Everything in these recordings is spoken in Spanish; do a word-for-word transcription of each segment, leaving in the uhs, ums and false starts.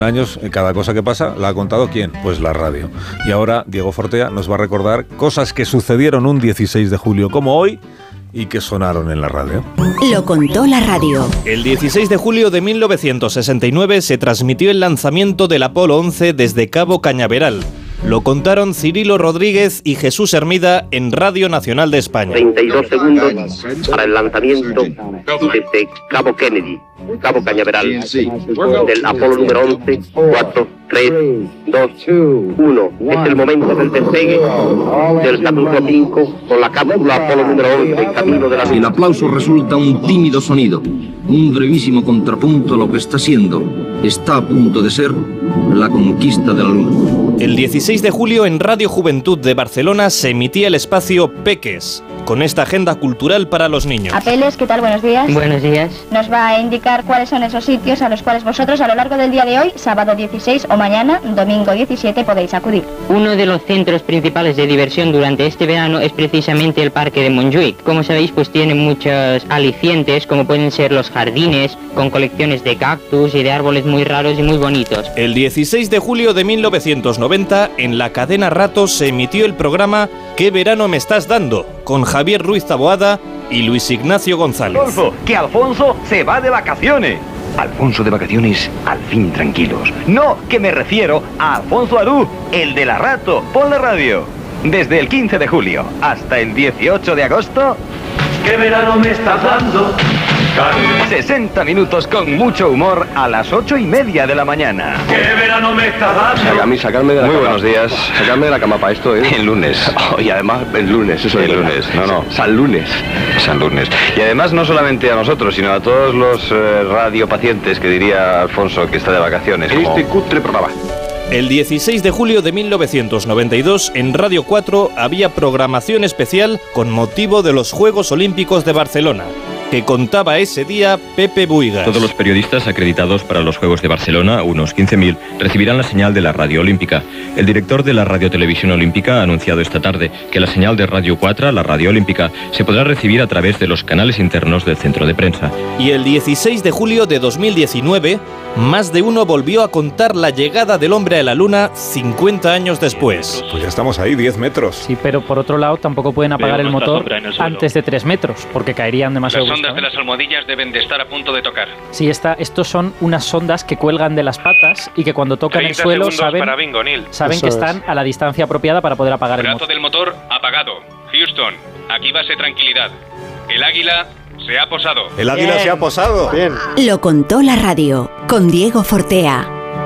años, cada cosa que pasa, ¿la ha contado quién? Pues la radio. Y ahora Diego Fortea nos va a recordar cosas que sucedieron un dieciséis de julio como hoy y que sonaron en la radio. Lo contó la radio. El dieciséis de julio de mil novecientos sesenta y nueve se transmitió el lanzamiento del Apolo once desde Cabo Cañaveral. Lo contaron Cirilo Rodríguez y Jesús Hermida en Radio Nacional de España. treinta y dos segundos para el lanzamiento desde Cabo Kennedy, Cabo Cañaveral, del Apolo número once. Cuatro, tres, dos, uno. Es el momento del despegue del Saturno cinco con la cápsula Apolo número once en camino de la Luna. El aplauso resulta un tímido sonido, un brevísimo contrapunto a lo que está siendo, está a punto de ser la conquista de la Luna. El dieciséis de julio en Radio Juventud de Barcelona se emitía el espacio Peques, con esta agenda cultural para los niños. Apeles, ¿qué tal? Buenos días. Buenos días. Nos va a indicar cuáles son esos sitios a los cuales vosotros a lo largo del día de hoy, sábado dieciséis o mañana, domingo diecisiete, podéis acudir. Uno de los centros principales de diversión durante este verano es precisamente el Parque de Montjuic. Como sabéis, pues tiene muchos alicientes, como pueden ser los jardines, con colecciones de cactus y de árboles muy raros y muy bonitos. El dieciséis de julio de mil novecientos noventa, en la cadena Ratos se emitió el programa ¿Qué verano me estás dando?, con Javier Ruiz Taboada y Luis Ignacio González. Alfonso, que Alfonso se va de vacaciones. Alfonso de vacaciones, al fin tranquilos. No, que me refiero a Alfonso Arú, el de la Rato. Pon la radio. Desde el quince de julio hasta el dieciocho de agosto... ¿Qué verano me estás dando? sesenta minutos con mucho humor a las ocho y media de la mañana. ¿Qué verano me estás dando? Sacarme, sacarme de la Muy cama. buenos días. Sacarme de la cama para esto, ¿eh? El lunes. Oh, y además el lunes, eso El es lunes, no, no. San lunes. San lunes. Y además no solamente a nosotros, sino a todos los eh, radiopacientes, que diría Alfonso, que está de vacaciones. Este como... cutre programa. El dieciséis de julio de mil novecientos noventa y dos, en Radio cuatro había programación especial con motivo de los Juegos Olímpicos de Barcelona, que contaba ese día Pepe Buigas. Todos los periodistas acreditados para los Juegos de Barcelona, unos quince mil, recibirán la señal de la Radio Olímpica. El director de la Radiotelevisión Olímpica ha anunciado esta tarde que la señal de Radio cuatro, la Radio Olímpica, se podrá recibir a través de los canales internos del centro de prensa. Y el dieciséis de julio de dos mil diecinueve, más de uno volvió a contar la llegada del hombre a la Luna cincuenta años después. Pues ya estamos ahí, diez metros. Sí, pero por otro lado tampoco pueden apagar el motor el antes de tres metros, porque caerían demasiado. Las ondas de las almohadillas deben de estar a punto de tocar. Sí, esta, estos son unas sondas que cuelgan de las patas y que cuando tocan el suelo saben, para bingo, Neil. saben que están es. a la distancia apropiada para poder apagar Brazo el motor. del motor apagado. Houston, aquí base tranquilidad. El águila se ha posado. El águila Bien. se ha posado. Bien. Lo contó la radio con Diego Fortea.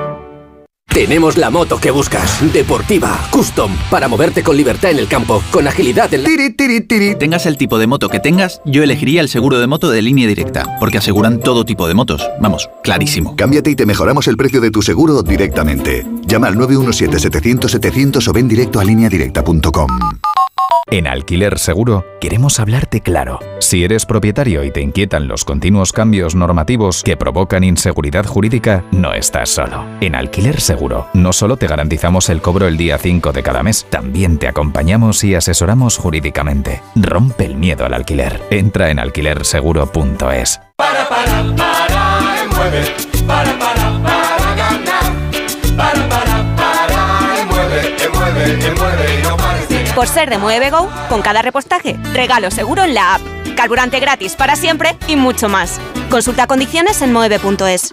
Tenemos la moto que buscas, deportiva, custom, para moverte con libertad en el campo, con agilidad en la... Tiri, tiri, tiri. Tengas el tipo de moto que tengas, yo elegiría el seguro de moto de Línea Directa, porque aseguran todo tipo de motos. Vamos, clarísimo. Cámbiate y te mejoramos el precio de tu seguro directamente. Llama al nueve uno siete, setecientos, setecientos o ven directo a línea directa punto com. En Alquiler Seguro queremos hablarte claro. Si eres propietario y te inquietan los continuos cambios normativos que provocan inseguridad jurídica, no estás solo. En Alquiler Seguro no solo te garantizamos el cobro el día cinco de cada mes, también te acompañamos y asesoramos jurídicamente. Rompe el miedo al alquiler. Entra en alquiler seguro punto es. Para, para, para, y mueve. Para, para, para ganar. Para, para, para, y mueve, y mueve, y mueve, y no pares de ganar. Por ser de Mueve Go, con cada repostaje, regalo seguro en la app, carburante gratis para siempre y mucho más. Consulta condiciones en mueve punto es.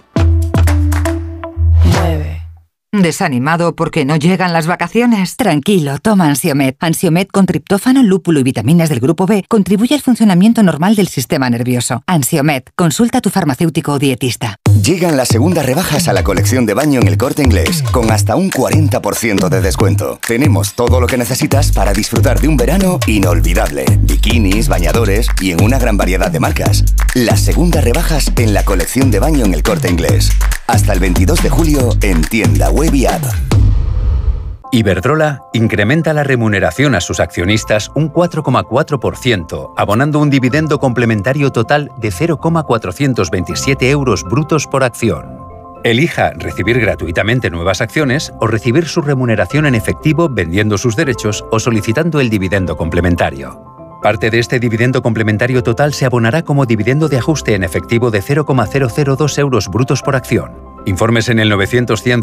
¿Desanimado porque no llegan las vacaciones? Tranquilo, toma Ansiomed. Ansiomed con triptófano, lúpulo y vitaminas del grupo B contribuye al funcionamiento normal del sistema nervioso. Ansiomed, consulta a tu farmacéutico o dietista. Llegan las segundas rebajas a la colección de baño en El Corte Inglés, con hasta un cuarenta por ciento de descuento. Tenemos todo lo que necesitas para disfrutar de un verano inolvidable. Bikinis, bañadores y en una gran variedad de marcas. Las segundas rebajas en la colección de baño en El Corte Inglés. Hasta el veintidós de julio en tienda web y app. Iberdrola incrementa la remuneración a sus accionistas un cuatro coma cuatro por ciento, abonando un dividendo complementario total de cero coma cuatrocientos veintisiete euros brutos por acción. Elija recibir gratuitamente nuevas acciones o recibir su remuneración en efectivo vendiendo sus derechos o solicitando el dividendo complementario. Parte de este dividendo complementario total se abonará como dividendo de ajuste en efectivo de cero coma cero cero dos euros brutos por acción. Informes en el novecientos cien